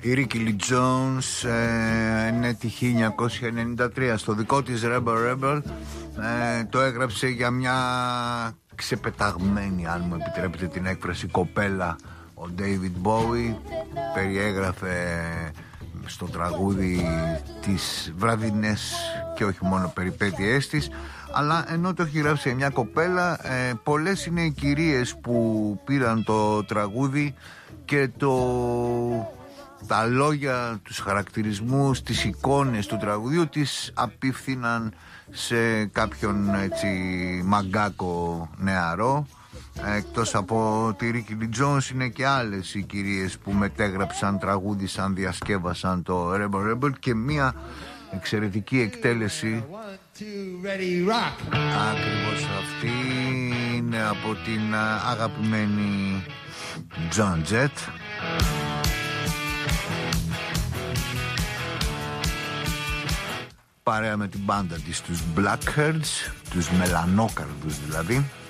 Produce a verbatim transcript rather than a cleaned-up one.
Η Ricky Lee Jones ε, είναι τη χίλια εννιακόσια ενενήντα τρία. Στο δικό της Rebel Rebel ε, το έγραψε για μια ξεπεταγμένη, αν μου επιτρέπετε την έκφραση, κοπέλα ο David Bowie. Περιέγραφε στο τραγούδι τις βραδινές και όχι μόνο περιπέτειές της, αλλά ενώ το έχει γράψει μια κοπέλα, ε, πολλές είναι οι κυρίες που πήραν το τραγούδι και το, τα λόγια, τους χαρακτηρισμούς, τις εικόνες του τραγουδιού τις απίφθηναν σε κάποιον έτσι μαγκάκο νεαρό. Εκτός από τη Ricky Lee Jones είναι και άλλες οι κυρίες που μετέγραψαν, τραγούδισαν, διασκεύασαν το Rebel Rebel, και μία εξαιρετική εκτέλεση ακριβώς αυτή είναι από την αγαπημένη Joan Jett, παρέα με την μπάντα της, τους Blackhearts, τους μελανόκαρδους δηλαδή.